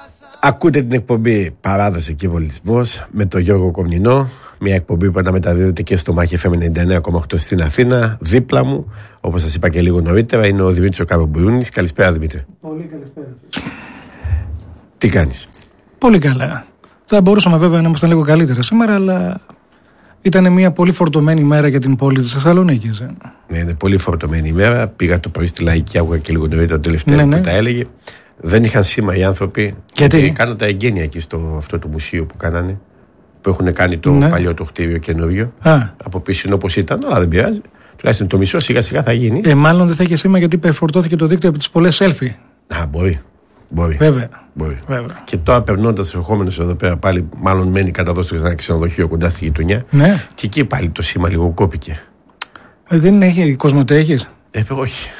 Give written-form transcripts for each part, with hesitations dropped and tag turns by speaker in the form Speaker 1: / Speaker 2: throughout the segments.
Speaker 1: Ακούτε την εκπομπή Παράδοση και Πολιτισμός με τον Γιώργο Κομνηνό. Μια εκπομπή που αναμεταδίδεται και στο Μάχη FM 99,8 στην Αθήνα. Δίπλα μου, όπως σας είπα και λίγο νωρίτερα, είναι ο Δημήτρης Καρομπουρούνης. Καλησπέρα, Δημήτρη.
Speaker 2: Πολύ καλησπέρα.
Speaker 1: Τι κάνεις?
Speaker 2: Πολύ καλά. Θα μπορούσαμε βέβαια να ήμασταν λίγο καλύτερα σήμερα, αλλά ήταν μια πολύ φορτωμένη ημέρα για την πόλη της Θεσσαλονίκης.
Speaker 1: Ναι, είναι πολύ φορτωμένη ημέρα. Πήγα το πρωί στη Λαϊκή, άκουγα και λίγο νωρίτερα το τελευταίο που τα έλεγε. Δεν είχαν σήμα οι άνθρωποι.
Speaker 2: Γιατί?
Speaker 1: Κάναν τα εγγένεια εκεί στο αυτό το μουσείο που κάνανε. Που έχουν κάνει το παλιό το κτίριο καινούριο. Από πίσω είναι όπως ήταν, αλλά δεν πειράζει. Τουλάχιστον το μισό σιγά σιγά θα γίνει.
Speaker 2: Μάλλον δεν θα έχει σήμα γιατί υπερφορτώθηκε το δίκτυο από τις πολλές selfie.
Speaker 1: Μπορεί.
Speaker 2: Βέβαια.
Speaker 1: Βέβαια. Και τώρα περνώντας ερχόμενος εδώ πέρα πάλι, μάλλον μένει κατά δόστο σε ένα ξενοδοχείο κοντά στη γειτονιά.
Speaker 2: Ναι.
Speaker 1: Και εκεί πάλι το σήμα λίγο κόπηκε.
Speaker 2: Δεν έχει Κοσμοτέ, έχεις?
Speaker 1: Όχι.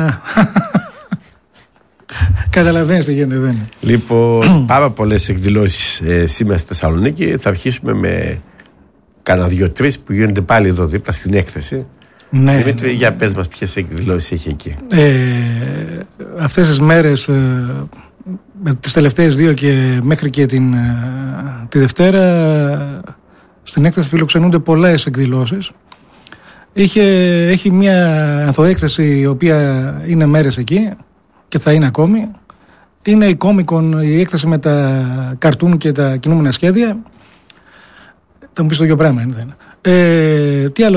Speaker 2: Καταλαβαίνεις τι γίνεται, δεν είναι.
Speaker 1: Λοιπόν, πάρα πολλές εκδηλώσεις σήμερα στη Θεσσαλονίκη. Θα αρχίσουμε με κάνα 2-3 που γίνονται πάλι εδώ δίπλα στην έκθεση.
Speaker 2: Ναι.
Speaker 1: Δημήτρη, για πες μας ποιες εκδηλώσεις έχει εκεί.
Speaker 2: Αυτές τις μέρες, τις τελευταίες 2 και μέχρι και τη Δευτέρα, στην έκθεση φιλοξενούνται πολλές εκδηλώσεις. Έχει μια ανθοέκθεση η οποία είναι μέρες εκεί και θα είναι ακόμη. Είναι η Comic-Con, η έκθεση με τα καρτούν και τα κινούμενα σχέδια. Θα μου πεις το ίδιο πράγμα, δεν είναι. Τι άλλο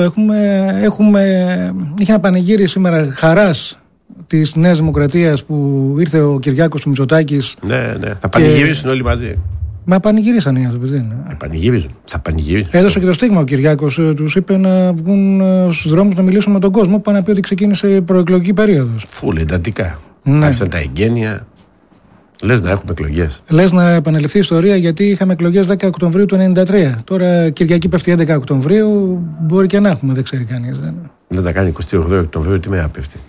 Speaker 2: είχε ένα πανηγύρι σήμερα χαράς της Νέας Δημοκρατίας που ήρθε ο Κυριάκος ο Μητσοτάκης.
Speaker 1: Ναι, θα πανηγυρίσουν όλοι μαζί.
Speaker 2: Μα πανηγυρίσαν οι άνθρωποι, δεν είναι?
Speaker 1: Πανηγυρίζουν, θα πανηγυρίσουν.
Speaker 2: Έδωσε και το στίγμα ο Κυριάκος, τους είπε να βγουν στους δρόμους να μιλήσουν με τον κόσμο, που να πει ότι ξεκίνησε η προεκλογική περίοδος.
Speaker 1: Φουλ εντατικά.
Speaker 2: Ναι.
Speaker 1: Άρχισαν τα εγγένεια. Λες να έχουμε εκλογές.
Speaker 2: Λες να επανεληφθεί η ιστορία, γιατί είχαμε εκλογές 10 Οκτωβρίου του 1993. Τώρα Κυριακή πέφτει 11 Οκτωβρίου, μπορεί και να έχουμε, δεν ξέρει κανείς.
Speaker 1: Δεν θα κάνει 28 Οκτωβρίου, τι μέρα πέφτει?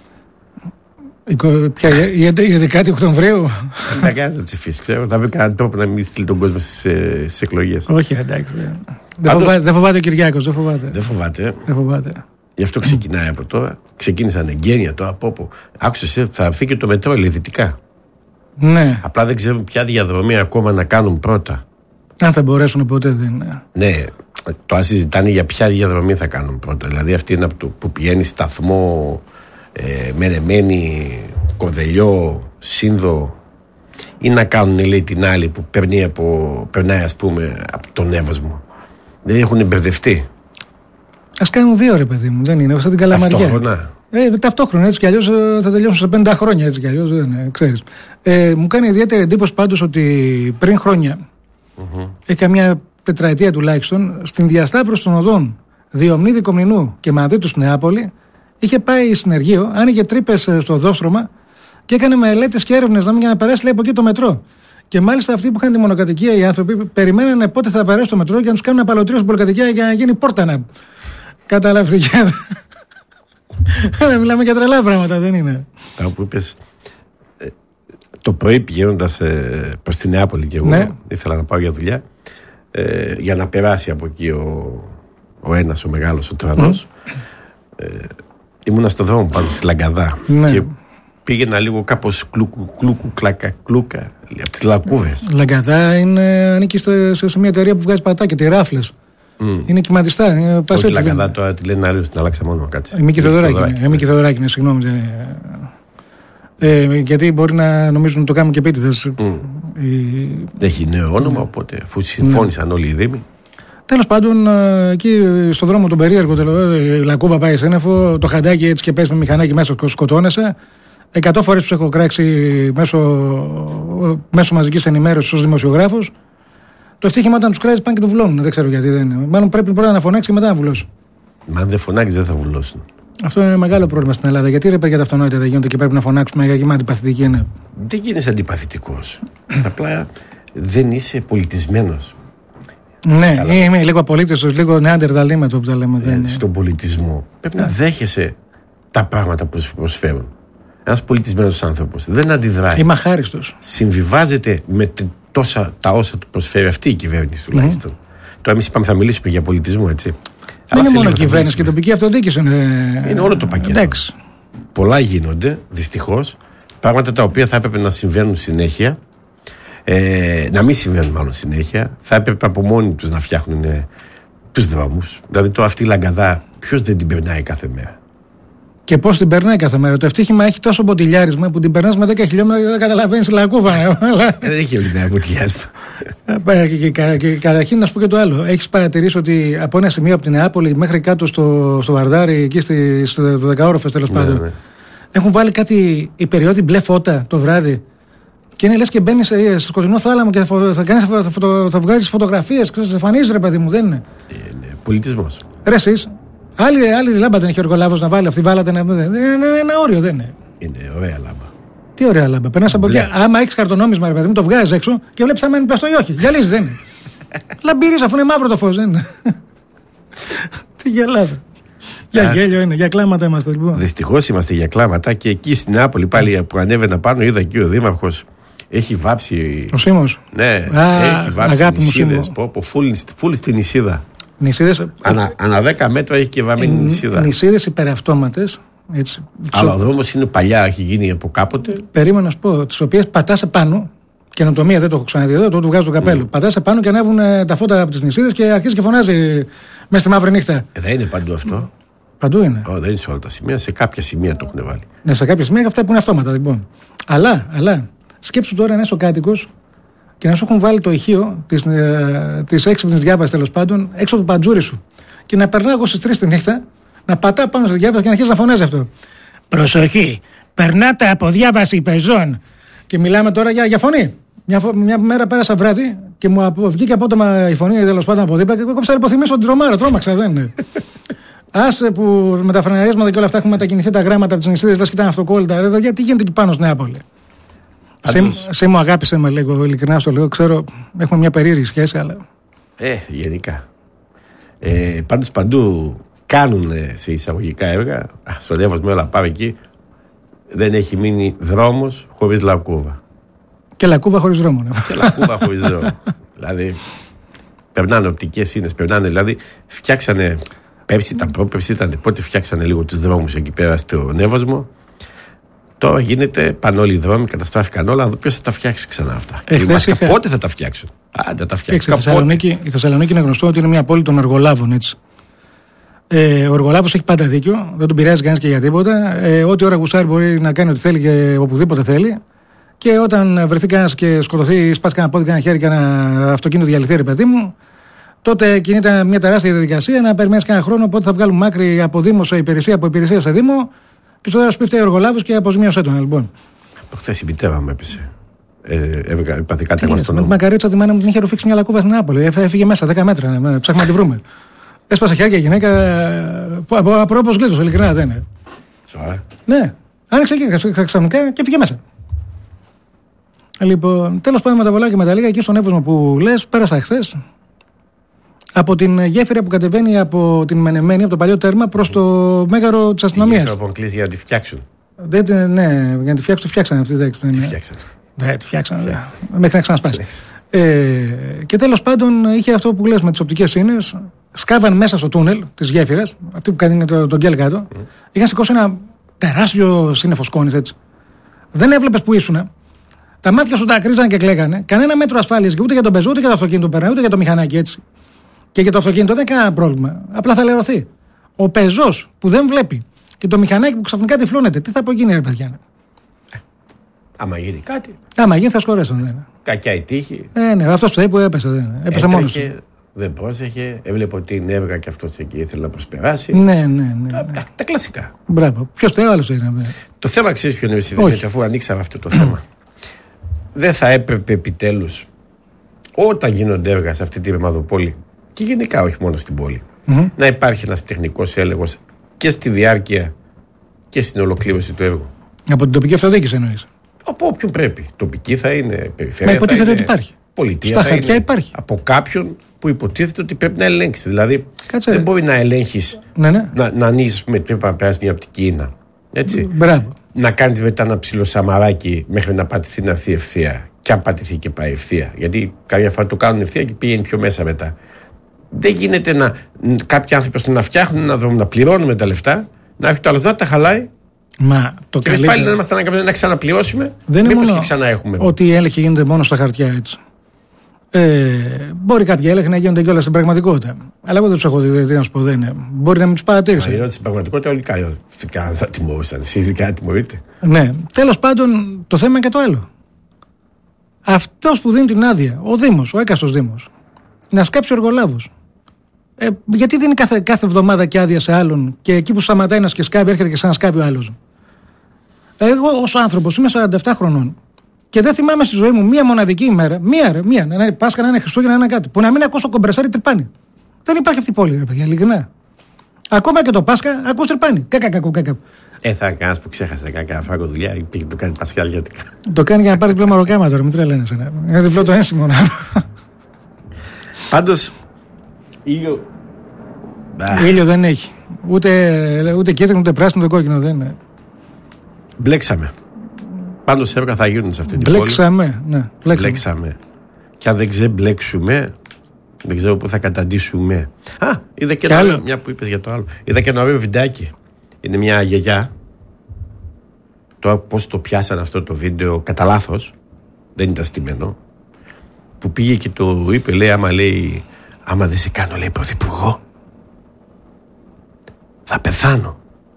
Speaker 2: Ποια, η 11η Οκτωβρίου.
Speaker 1: Δεν θα κάνει να ψηφίσει, ξέρω. Θα βρει κανέναν τρόπο να μην στείλει τον κόσμο στις εκλογές.
Speaker 2: Όχι, εντάξει. Δεν φοβάται ο Κυριάκος, δεν φοβάται.
Speaker 1: Γι' αυτό ξεκινάει από τώρα. Ξεκίνησαν εγγένεια τώρα από όπου. Άκουσες, θα έρθει και το μετρό δυτικά.
Speaker 2: Ναι.
Speaker 1: Απλά δεν ξέρουν ποια διαδρομή ακόμα να κάνουν πρώτα.
Speaker 2: Αν θα μπορέσουν ποτέ, δεν είναι.
Speaker 1: Ναι, τώρα συζητάνε για ποια διαδρομή θα κάνουν πρώτα. Δηλαδή αυτή είναι που πηγαίνει Σταθμό, Μερεμένη, Κορδελιό, Σύνδο, ή να κάνουν, λέει, την άλλη που περνάει, ας πούμε, από τον Εύωσμο. Δεν έχουν μπερδευτεί. Ας
Speaker 2: κάνουν 2, ρε παιδί μου, δεν είναι? Αυτή την Καλαμαριά.
Speaker 1: Ταυτόχρονα.
Speaker 2: Ταυτόχρονα, έτσι κι αλλιώς θα τελειώσουν σε 50 χρόνια, έτσι κι αλλιώς, δεν ξέρεις. Μου κάνει ιδιαίτερη εντύπωση πάντως ότι πριν χρόνια, έχει καμιά τετραετία τουλάχιστον, στην διασταύρωση των οδών Διομνίδη Κομνηνού και Μαδίτου Νεάπολη, είχε πάει συνεργείο, άνοιγε τρύπες στο οδόστρωμα και έκανε μελέτες και έρευνες για να περάσει, λέει, από εκεί το μετρό. Και μάλιστα αυτοί που είχαν τη μονοκατοικία, οι άνθρωποι, περιμένανε πότε θα περάσει το μετρό για να τους κάνουν απαλωτρίο στην πολυκατοικία για να γίνει πόρτα. Καταλάβθηκε. Μιλάμε για τρελά πράγματα, δεν είναι?
Speaker 1: Τα που είπες, το πρωί πηγαίνοντας προς τη Νεάπολη και εγώ,
Speaker 2: ναι,
Speaker 1: ήθελα να πάω για δουλειά, για να περάσει από εκεί ο ένας, ο μεγάλος, ο τρανός. Ήμουνα στο δρόμο πάνω στη Λαγκαδά,
Speaker 2: ναι,
Speaker 1: και πήγαινα λίγο κάπως κλούκου, κλάκα, κλούκα, από τις Λακκούβες.
Speaker 2: Λαγκαδά ανήκει σε μια εταιρεία που βγάζει πατάκια, τη Ράφλες. Είναι κυματιστά.
Speaker 1: Όχι, Λαγκαδά τώρα τη λένε άλλοι, την αλλάξαμε όνομα, κάτσε.
Speaker 2: Μίκη Θεοδωράκη, συγγνώμη. Γιατί μπορεί να νομίζουν το κάνουν και επίτηδες.
Speaker 1: Έχει νέο όνομα, οπότε αφού συμφώνησαν όλοι οι δήμοι.
Speaker 2: Τέλος πάντων, εκεί στον δρόμο τον περίεργο, η Λακκούβα πάει σύννεφο, το χαντάκι έτσι και πες με μηχανάκι μέσα και σκοτώνεσαι. 100 φορές τους έχω κράξει μέσω μαζικής ενημέρωσης ως δημοσιογράφος. Το ευτύχημα όταν τους κράζεις πάνε και του βουλώνουν. Δεν ξέρω γιατί δεν είναι. Μάλλον πρέπει πρώτα να φωνάξει και μετά να βουλώσει.
Speaker 1: Μα αν δεν φωνάξει, δεν θα βουλώσουν.
Speaker 2: Αυτό είναι ένα μεγάλο πρόβλημα στην Ελλάδα. Γιατί, ρε παιδιά, τα αυτονόητα δεν γίνονται και πρέπει να φωνάξουμε για γεμάτη αντιπαθητική είναι?
Speaker 1: Δεν γίνεσαι αντιπαθητικός. Απλά δεν είσαι πολιτισμένος.
Speaker 2: Ναι, είμαι λίγο απολύτως, λίγο νεάντερταλ που τα λέμε.
Speaker 1: Στον πολιτισμό πρέπει να δέχεσαι τα πράγματα που σου προσφέρουν. Ένας πολιτισμένος άνθρωπος δεν αντιδράει.
Speaker 2: Είμαι αχάριστος.
Speaker 1: Συμβιβάζεται με τα όσα του προσφέρει αυτή η κυβέρνηση τουλάχιστον. Τώρα εμείς είπαμε θα μιλήσουμε για πολιτισμό, έτσι.
Speaker 2: Δεν είναι μόνο κυβέρνηση και τοπική αυτοδιοίκηση.
Speaker 1: Είναι όλο το πακέτο.
Speaker 2: Εντάξει.
Speaker 1: Πολλά γίνονται, δυστυχώς. Πράγματα τα οποία θα έπρεπε να συμβαίνουν συνέχεια. να μην συμβαίνουν μάλλον συνέχεια. Θα έπρεπε από μόνοι τους να φτιάχνουν τους δρόμους. Δηλαδή τώρα αυτή η λαγκαδά, ποιος δεν την περνάει κάθε μέρα?
Speaker 2: Και πώς την περνάει κάθε μέρα? Το ευτύχημα έχει τόσο μποτιλιάρισμα που την περνάς με 10 χιλιόμετρα και δεν καταλαβαίνεις λακκούβα.
Speaker 1: Δεν έχει όλη την μποτιλιάρισμα.
Speaker 2: Και καταρχήν να σου πω και το άλλο. Έχεις παρατηρήσει ότι από ένα σημείο από την Νεάπολη μέχρι κάτω στο Βαρδάρι, εκεί στις 12όροφες τέλος πάντων, ναι. Έχουν βάλει κάτι υπεριώδη μπλε φώτα το βράδυ. Και είναι λες και μπαίνεις σε σκοτεινό θάλαμο και θα βγάζεις φωτογραφίες. Θα εμφανίζεις, ρε παιδί μου, δεν είναι?
Speaker 1: Πολιτισμός.
Speaker 2: Ρε εσείς. Άλλη λάμπα δεν έχει ο εργολάβος να βάλει, αυτή βάλατε ένα όριο, δεν είναι?
Speaker 1: Είναι ωραία λάμπα.
Speaker 2: Τι ωραία λάμπα. Περνάς από εκεί. Άμα έχεις χαρτονόμισμα, ρε παιδί μου, το βγάζεις έξω και βλέπεις άμα είναι πλαστό ή όχι. Γυαλίζει, δεν είναι? Λαμπύρεις αφού είναι μαύρο το φως, δεν είναι? Τι γελάδα. Για γέλιο είναι, για κλάματα είμαστε λοιπόν.
Speaker 1: Δυστυχώς είμαστε για κλάματα και εκεί στην Νεάπολη πάλι που ανέβαινα πάνω είδα εκεί ο δήμαρχος. Έχει βάψει.
Speaker 2: Ο Σίμος.
Speaker 1: Ναι, έχει βάψει νησίδες. Φουλ στην νησίδα.
Speaker 2: Νησίδες.
Speaker 1: Ανά 10 μέτρα έχει και βαμμένη νησίδα.
Speaker 2: Νησίδες υπεραυτόματες.
Speaker 1: Αλλά ο δρόμος είναι παλιά, έχει γίνει από κάποτε.
Speaker 2: Περίμενα να σου πω, τις οποίες πατάς επάνω. Καινοτομία, δεν το έχω ξαναδεί εδώ, το βγάζω το καπέλο. Πατάς επάνω και ανέβουν τα φώτα από τις νησίδες και αρχίζει και φωνάζει μέσα στη μαύρη νύχτα.
Speaker 1: Δεν είναι παντού αυτό.
Speaker 2: Παντού είναι.
Speaker 1: Δεν είναι σε όλα τα σημεία, σε κάποια σημεία το έχουν βάλει.
Speaker 2: Ναι, σε κάποια σημεία αυτά που είναι αυτόματα λοιπόν. Αλλά σκέψου τώρα να είσαι ο κάτοικος και να σου έχουν βάλει το ηχείο της έξυπνης διάβασης τέλος πάντων έξω από το παντζούρι σου. Και να περνάω εγώ στις 3 τη νύχτα, να πατά πάνω στη διάβαση και να αρχίσει να φωνάζει αυτό. Προσοχή! Περνάτε από διάβαση πεζών. Και μιλάμε τώρα για φωνή. Μια μέρα πέρασα βράδυ και μου βγήκε απότομα η φωνή τέλος πάντων από δίπλα και κόψα υποθυμίσω την τρομάρα. Τρόμαξα, δεν είναι? Άσε που με τα φρεναρίσματα και όλα αυτά έχουν μετακινηθεί τα γράμματα από τις νησίδες, λες και ήταν αυτοκόλλητα. Γιατί γίνεται εκεί πάνω στη Νεάπολη? Σε μου αγάπησε με λίγο, ειλικρινά στο λέω. Ξέρω, έχουμε μια περίεργη σχέση, αλλά.
Speaker 1: Γενικά. Πάντως παντού κάνουν σε εισαγωγικά έργα. Στον Εύωσμο, όλα πάμε εκεί. Δεν έχει μείνει δρόμος χωρίς λακκούβα.
Speaker 2: Και λακκούβα χωρίς δρόμο. Ναι.
Speaker 1: Και λακκούβα χωρίς δρόμο. Δηλαδή, περνάνε οπτικές σύνες, δηλαδή, φτιάξανε. Πέρσι ήταν, πρόπερσι ήταν, πότε φτιάξανε λίγο τους δρόμους εκεί πέρα στον Εύωσμο. Τώρα γίνεται, πάνε όλοι οι δρόμοι, καταστράφηκαν όλα. Να δω ποιος θα τα φτιάξει ξανά αυτά. Πότε θα τα φτιάξουν? Δεν τα φτιάξουν.
Speaker 2: Η Θεσσαλονίκη είναι γνωστό ότι είναι μια πόλη των εργολάβων, έτσι. Ο εργολάβος έχει πάντα δίκιο, δεν τον πειράζει κανείς και για τίποτα. Ό,τι ώρα γουστάρει μπορεί να κάνει ό,τι θέλει και οπουδήποτε θέλει. Και όταν βρεθεί κανένας και σκοτωθεί, σπάσει κανένα πόδι, κανένα χέρι, κανένα αυτοκίνητο διαλυθεί, ρε παιδί μου, τότε κινείται μια τεράστια διαδικασία να περιμένει κανένα χρόνο. Οπότε θα βγάλουμε άκρη από Δήμο σε υπηρεσία, από υπηρεσία σε Δήμο. Και στο τέλος σου πέφτει ο εργολάβος και αποζημίωσέ τον, λοιπόν.
Speaker 1: Από χθες η μητέρα μου έπεσε. Έπαθε κάτι ακόμα στον
Speaker 2: νόμο. Με μακαρίτσα τη μάνα μου την είχε ρουφήξει μια λακκούβα στην Νεάπολη. Έφυγε μέσα 10 μέτρα. Ψάχνουμε να τη βρούμε. Έσπασε χέρια η γυναίκα. Απρόπως γλίτωσε, ειλικρινά δεν είναι.
Speaker 1: Σοβαρά.
Speaker 2: Ναι. Άνοιξε και ξαφνικά και έφυγε μέσα. Λοιπόν, τέλος πάντων με τα βολάκια με τα λίγα εκεί στον Εύωσμο που λες, πέρασα χθες. Από την γέφυρα που κατεβαίνει από την Μενεμένη, από το παλιό τέρμα, προς το μέγαρο της αστυνομίας.
Speaker 1: Τη γέφυρα κλείσει για να τη φτιάξουν.
Speaker 2: Ναι, για να τη φτιάξουν, το φτιάξανε αυτή.
Speaker 1: Τη φτιάξανε.
Speaker 2: Ναι, τη φτιάξανε. Μέχρι να ξανασπάσει. Και τέλος πάντων είχε αυτό που λες με τις οπτικές σύνες. Σκάβαν μέσα στο τούνελ της γέφυρας, αυτή που κάνει τον γκέλ κάτω. Είχαν σηκώσει ένα τεράστιο σύννεφο σκόνης έτσι. Δεν έβλεπες που ήσουν. Τα μάτια σου τα κρίζαν και κλαίγανε. Κανένα μέτρο ασφάλειας ούτε για τον πεζό, ούτε για το αυτοκίνητο πέρα, ούτε για το μηχανάκι έτσι. Και για το αυτοκίνητο δεν κανένα πρόβλημα. Απλά θα λερωθεί. Ο πεζός που δεν βλέπει και το μηχανάκι που ξαφνικά τυφλώνεται, τι θα απογίνει, ρε παιδιά?
Speaker 1: Άμα γίνει κάτι.
Speaker 2: Άμα γίνει, θα σκορέσουν. Ναι.
Speaker 1: Κακιά η τύχη.
Speaker 2: Ναι, αυτός που έπεσε. Έπεσε μόνος του.
Speaker 1: Δεν πρόσεχε. Έβλεπε ότι είναι έβγα και αυτός εκεί ήθελε να προσπεράσει.
Speaker 2: Ναι.
Speaker 1: Τα κλασικά.
Speaker 2: Μπράβο. Ποιος το άλλος είναι?
Speaker 1: Το θέμα ξέρεις ποιο είναι, αφού ανοίξαμε αυτό το θέμα. Δεν θα έπρεπε επιτέλους όταν γίνονται έργα σε αυτή τη Ρημαδοπόλη και γενικά όχι μόνο στην πόλη να υπάρχει ένας τεχνικός έλεγχος και στη διάρκεια και στην ολοκλήρωση του έργου?
Speaker 2: Από την τοπική αυτοδιοίκηση εννοείς?
Speaker 1: Από όποιον πρέπει. Τοπική θα είναι, περιφέρεια.
Speaker 2: Μα υποτίθεται ότι υπάρχει.
Speaker 1: Πολιτεία
Speaker 2: στα
Speaker 1: θα
Speaker 2: χαρτιά
Speaker 1: είναι.
Speaker 2: Υπάρχει.
Speaker 1: Από κάποιον που υποτίθεται ότι πρέπει να ελέγξει. Δηλαδή δεν μπορεί να ελέγχεις να ανοίξεις με τρύπα να περάσει μια οπτική ίνα. Έτσι.
Speaker 2: Μπράβο.
Speaker 1: Να κάνεις μετά ένα ψηλό σαμαράκι μέχρι να πατηθεί να έρθει ευθεία. Και αν πατηθεί και πάει ευθεία. Γιατί καμιά φορά το κάνουν ευθεία και πηγαίνει πιο μέσα μετά. Δεν γίνεται κάποιοι άνθρωποι να φτιάχνουν ένα δρόμο, να πληρώνουμε τα λεφτά, να έχει το άλλο να τα χαλάει.
Speaker 2: Μα το
Speaker 1: και πάλι να είμαστε αναγκασμένοι να ξαναπληρώσουμε.
Speaker 2: Δεν είναι μόνο
Speaker 1: και ξανά έχουμε.
Speaker 2: ότι οι έλεγχοι γίνονται μόνο στα χαρτιά έτσι. Μπορεί κάποιοι έλεγχοι να γίνονται κιόλας στην πραγματικότητα. Αλλά εγώ δεν τους έχω δει, τι να σου πω, δεν είναι. Μπορεί να μην τους παρατήρησα.
Speaker 1: Μα στην πραγματικότητα όλοι θα τιμωρούσαν. Εσείς δεν τιμωρείτε.
Speaker 2: Ναι. Τέλος πάντων, το θέμα είναι και το άλλο. Αυτός που δίνει την άδεια, ο Δήμος, ο έκαστος Δήμος, να σκάψει ο εργολάβος. Γιατί δίνει κάθε εβδομάδα και άδεια σε άλλον και εκεί που σταματάει να σκάμπει, έρχεται και ξανασκάμπει ο άλλος. Εγώ ως άνθρωπος είμαι 47 χρονών. Και δεν θυμάμαι στη ζωή μου μία μοναδική ημέρα, μία, να είναι Πάσχα, να είναι Χριστούγεννα, να είναι κάτι, που να μην ακούσω κομπρεσάρι τρυπάνι. Δεν υπάρχει αυτή η πόλη, ρε παιδιά, ειλικρινά. Ακόμα και το Πάσχα ακούς τρυπάνι. Κάκα.
Speaker 1: Θα κανένας που ξέχασε κάκα φράγκο δουλειά ή πήγε το κάνει πασχαλιάτικα.
Speaker 2: Το κάνει για να πάρει διπλό μαροκάμα τώρα, μην τρελαίνεσαι. Είναι διπλό το ένσημο.
Speaker 1: Πάντως, ήλιο.
Speaker 2: Ήλιο δεν έχει. Ούτε κίτρινο, ούτε πράσινο, ούτε κόκκινο δεν είναι.
Speaker 1: Μπλέξαμε. Πάντως έργα θα γίνουν σε αυτή την
Speaker 2: πόλη. Ναι,
Speaker 1: μπλέξαμε. Και αν δεν ξεμπλέξουμε, δεν ξέρω πού θα καταντήσουμε. Είδα και ένα άλλο, μια που είπες για το άλλο. Είδα και ένα ωραίο βιντεάκι. Είναι μια γιαγιά. Τώρα πώς το πιάσαν αυτό το βίντεο κατά λάθος, δεν ήταν στημένο, που πήγε και το είπε, λέει, άμα δεν σε κάνω, λέει, πρωθυπουργό, θα πεθάνω.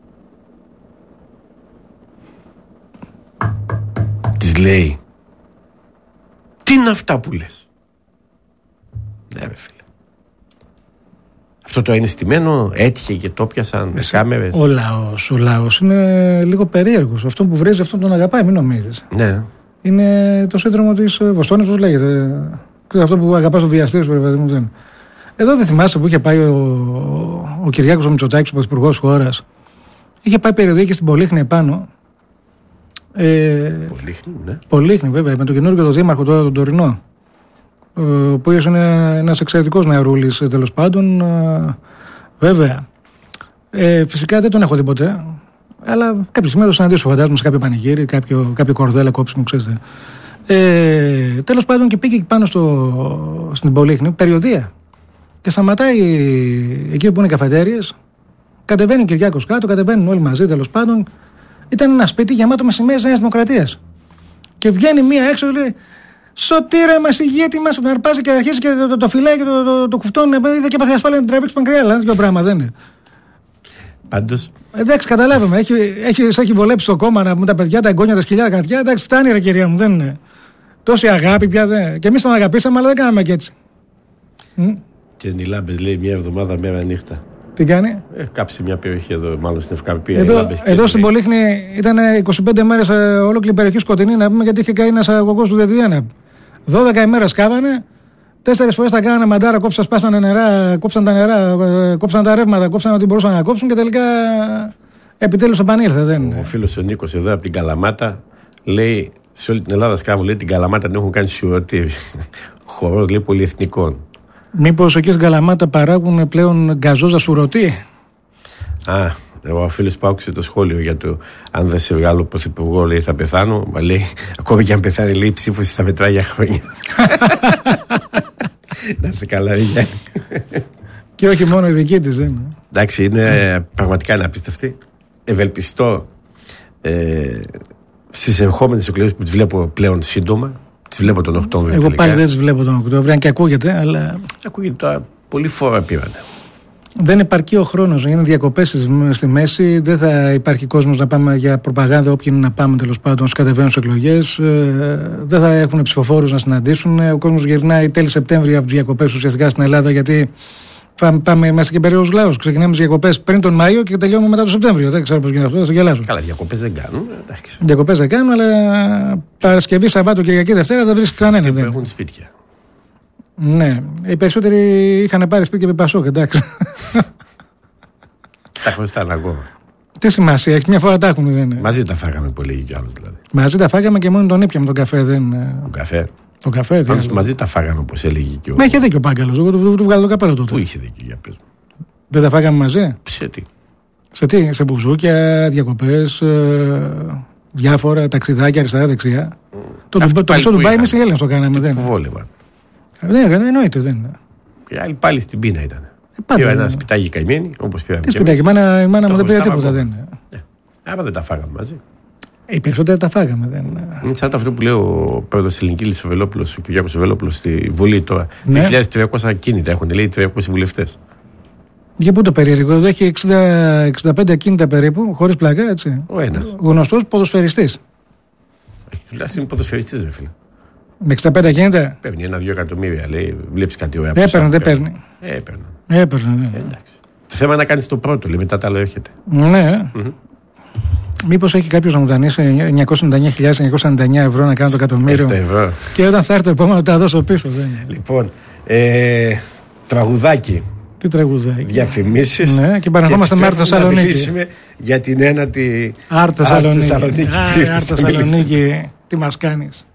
Speaker 1: Της λέει, τι είναι αυτά που λες? Ναι, ρε φίλε. Αυτό το είναι στημένο, έτυχε και το πιάσαν με κάμερες.
Speaker 2: Ο λαός είναι λίγο περίεργος. Αυτό που βρίζει, αυτόν τον αγαπάει, μην νομίζεις.
Speaker 1: Ναι.
Speaker 2: Είναι το σύνδρομο της Βοστόνης, πώς λέγεται. Αυτό που αγαπάς ο βιαστής, παιδί μου. Εδώ δεν θυμάσαι που είχε πάει ο Κυριάκος ο Μητσοτάκης, ο πρωθυπουργός χώρας. Είχε πάει περιοδία και στην Πολύχνη επάνω.
Speaker 1: Πολύχνη, ναι.
Speaker 2: Πολύχνη, βέβαια, με τον καινούργιο τον δήμαρχο τώρα, τον τωρινό. Ο οποίος είναι ένας εξαιρετικός νεαρούλης, τέλος πάντων. Βέβαια. Φυσικά δεν τον έχω δει ποτέ. Αλλά κάποια στιγμή το συναντήσω, φαντάζομαι, σε κάποιο πανηγύρι, κάποιο κορδέλα κόψιμο, ξέρετε. Τέλος πάντων, και πήγε πάνω στην Πολύχνη, περιοδία. Και σταματάει εκεί που είναι οι καφετέριες. Κατεβαίνει ο Κυριάκος κάτω, κατεβαίνουν όλοι μαζί, τέλος πάντων. Ήταν ένα σπίτι γεμάτο με σημαίες Νέας Δημοκρατίας. Και βγαίνει μία έξω και λέει: Σωτήρα μας, ηγέτη μας, να αρπάζει και αρχίζει και το φυλάει και το κουφτώνει. Είδα και έπαθε ασφάλεια να τραβήξει παγκριάλα. Δύο πράγμα δεν είναι.
Speaker 1: Πάντως.
Speaker 2: Εντάξει, καταλάβαμε. Έχει βολέψει το κόμμα με τα παιδιά, τα εγγόνια, τα σκυλιά, τα κατιά. Εντάξει, φτάνει, ρε κυρία μου, δεν είναι. Τόση αγάπη πια δεν. Και εμείς τον αγαπήσαμε, αλλά δεν κάναμε και έτσι.
Speaker 1: Και οι λάμπες, λέει, μια εβδομάδα μέρα νύχτα.
Speaker 2: Τι κάνει?
Speaker 1: Κάψει μια περιοχή εδώ, μάλλον στην Ευκαρπία.
Speaker 2: Εδώ στην Πολύχνη ήταν 25 μέρες ολόκληρη περιοχή σκοτεινή, να πούμε, γιατί είχε καεί ένας αγωγός του ΔΔΕ. 12 ημέρες σκάβανε, 4 φορές τα κάνανε μαντάρα, σπάσανε νερά, κόψαν τα νερά, κόψαν τα ρεύματα, κόψαν ό,τι μπορούσαν να κόψουν και τελικά επιτέλους επανήλθε. Ο
Speaker 1: φίλος ο Νίκος εδώ από την Καλαμάτα λέει: σε όλη την Ελλάδα σκάβουν, λέει, την Καλαμάτα την έχουν κάνει σιωτήρι. Χορός, λέει, πολυεθνικών.
Speaker 2: Μήπως εκεί στην Καλαμάτα παράγουν πλέον γκαζόζα σουρωτή?
Speaker 1: Ο φίλος που άκουσε το σχόλιο για το αν δεν σε βγάλω πρωθυπουργό, λέει, θα πεθάνω. Μα λέει, ακόμη και αν πεθάνει, λέει, η ψήφος θα μετράει για χρόνια. Να σε καλά, Γιάννη.
Speaker 2: Και όχι μόνο η δική της, δεν.
Speaker 1: Εντάξει, είναι πραγματικά είναι απίστευτη. Ευελπιστώ στις ερχόμενες εκλογές που τις βλέπω πλέον σύντομα. Τις βλέπω τον Οκτώβριο.
Speaker 2: Εγώ πάλι δεν τις βλέπω τον Οκτώβριο, αν και ακούγεται, αλλά.
Speaker 1: Ακούγεται τώρα, πολλή φορά πήρανε.
Speaker 2: Δεν επαρκεί ο χρόνος, είναι διακοπές στη μέση, δεν θα υπάρχει κόσμος να πάμε για προπαγάνδα, όποιοι να πάμε τέλος πάντων, κατεβαίνουν στις εκλογές, δεν θα έχουν ψηφοφόρους να συναντήσουν. Ο κόσμος γυρνάει τέλη Σεπτέμβρη από τις διακοπές ουσιαστικά στην Ελλάδα, γιατί πάμε μέσα και περίοδος λαός. Ξεκινάμε τις διακοπές πριν τον Μάιο και τελειώνουμε μετά τον Σεπτέμβριο. Δεν ξέρω πώς γίνεται αυτό, θα σε γελάσω.
Speaker 1: Καλά, διακοπές δεν κάνουν.
Speaker 2: Διακοπές δεν κάνουν, αλλά Παρασκευή, Σαββάτο, Κυριακή, Δευτέρα δεν βρίσκει κανένα.
Speaker 1: Δεν έχουν σπίτια.
Speaker 2: Ναι, οι περισσότεροι είχαν πάρει σπίτι και με Πασόκ, εντάξει.
Speaker 1: Τα χρωστάνε ακόμα.
Speaker 2: Τι σημασία έχει, μια φορά τα έχουν, δεν είναι.
Speaker 1: Μαζί τα φάγαμε πολύ κι άλλος δηλαδή.
Speaker 2: Μαζί τα φάγαμε και μόνο τον ήπιαμε τον καφέ, δεν.
Speaker 1: Τον καφέ.
Speaker 2: Τον καφέ,
Speaker 1: πάντως μαζί τα φάγαμε, όπως έλεγε και ο.
Speaker 2: Μα είχε δίκιο ο Πάγκαλος, εγώ του βγάλω το καπέλο τότε.
Speaker 1: Πού είχε δίκιο, για πες μου.
Speaker 2: Δεν τα φάγαμε μαζί.
Speaker 1: Σε τι?
Speaker 2: Σε μπουζούκια, διακοπές, διάφορα ταξιδάκια αριστερά-δεξιά. Το μισό του Μπάι εμείς οι Έλληνες το κάναμε.
Speaker 1: Που βόλευαν.
Speaker 2: Ναι, εννοείται, δεν είναι.
Speaker 1: Οι άλλοι πάλι στην πείνα ήταν. Πήρα ένα σπιτάκι καημένη, όπως πήραμε.
Speaker 2: Τι σπιτάκι, η μάνα μου δεν πήρε τίποτα, δεν είναι.
Speaker 1: Άμα δεν τα φάγαμε μαζί.
Speaker 2: Οι περισσότεροι τα φάγαμε.
Speaker 1: Είναι σαν αυτό που λέει ο πρόεδρος της Ελληνικής Βελόπουλος, ο Κυριάκος Βελόπουλος, στη Βουλή τώρα. 2.300 ακίνητα έχουν, λέει, 300 βουλευτές.
Speaker 2: Για πού το περίεργο, εδώ έχει 65 ακίνητα περίπου, χωρίς πλάκα, έτσι.
Speaker 1: Ο ένας.
Speaker 2: Γνωστός ποδοσφαιριστής.
Speaker 1: Τουλάχιστον είναι ποδοσφαιριστής, φίλε.
Speaker 2: Με 65 ακίνητα.
Speaker 1: Παίρνει 1-2 εκατομμύρια, λέει. Βλέπεις κάτι ωραία.
Speaker 2: Έπαιρνε, δεν παίρνει. Έπαιρνε, ναι.
Speaker 1: Εντάξει. Το θέμα είναι να κάνεις το πρώτο, λέει, μετά τα άλλο έρχεται.
Speaker 2: Ναι. Μήπως έχει κάποιος να μου δανείσει 999.999 ευρώ να κάνω το εκατομμύριο.
Speaker 1: Ευρώ.
Speaker 2: Και όταν θα έρθει το επόμενο, τα δώσω πίσω.
Speaker 1: Λοιπόν, τραγουδάκι.
Speaker 2: Τι τραγουδάκι.
Speaker 1: Διαφημίσεις.
Speaker 2: Ναι, και παραχόμαστε με Άρτα Θεσσαλονίκη.
Speaker 1: Να μιλήσουμε για την ένατη
Speaker 2: Άρτα Θεσσαλονίκη. Τι μας κάνεις.